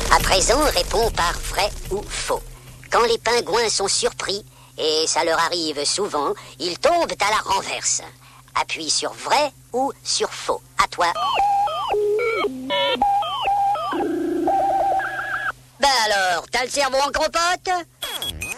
À présent, réponds par vrai ou faux. Quand les pingouins sont surpris, et ça leur arrive souvent, ils tombent à la renverse. Appuie sur vrai ou sur faux. À toi. Ben alors, t'as le cerveau en compote ?